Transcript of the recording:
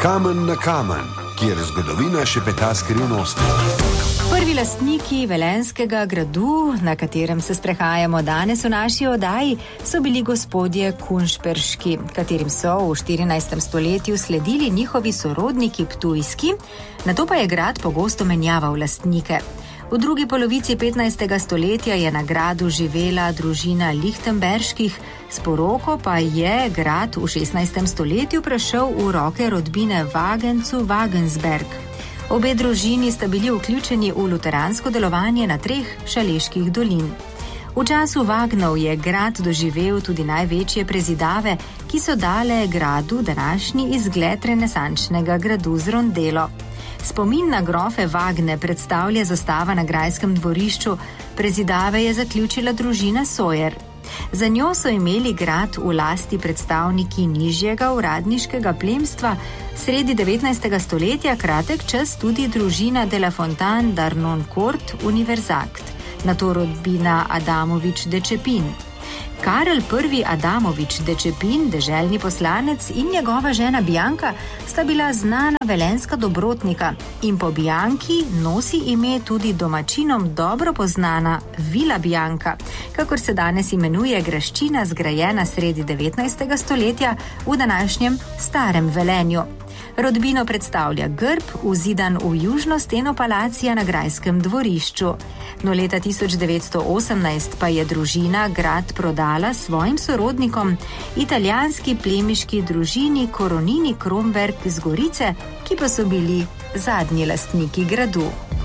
Kamen na kamen, kjer zgodovina šepeta skrivnosti. Prvi lastniki Velenjskega gradu, na katerem se sprehajamo danes v naši oddaji, so bili gospodje Kunšperški, katerim so v 14. stoletju sledili njihovi sorodniki ptujski, nato pa je grad pogosto menjaval lastnike. V drugi polovici 15. stoletja je na gradu živela družina Lichtenberških, s poroko pa je grad v 16. stoletju prešel v roke rodbine Wagencu-Wagensberg. Obe družini sta bili vključeni v luteransko delovanje na 3 šaleških dolin. V času Wagnov je grad doživel tudi največje prezidave, ki so dale gradu današnji izgled renesančnega gradu z rondelo. Spomin na grofe Wagne predstavlja zastava na grajskem dvorišču, prezidave je zaključila družina Sawyer. Za njo so imeli grad v lasti predstavniki nižjega uradniškega plemstva, sredi 19. stoletja kratek čas tudi družina de la Fontaine d'Arnoncourt Universakt, nato rodbina Adamovič de Čepin. Karel I. Adamovič de Čepin, deželni poslanec, in njegova žena Bianka sta bila znana velenjska dobrotnika in po Bianki nosi ime tudi domačinom dobro poznana Vila Bianka, kakor se danes imenuje graščina, zgrajena sredi 19. stoletja v današnjem starem Velenju. Rodbino predstavlja grb, vzidan v južno steno palacija na grajskem dvorišču. No, leta 1918 pa je družina grad prodala svojim sorodnikom, italijanski plemiški družini Koronini Kromberg z Gorice, ki pa so bili zadnji lastniki gradu.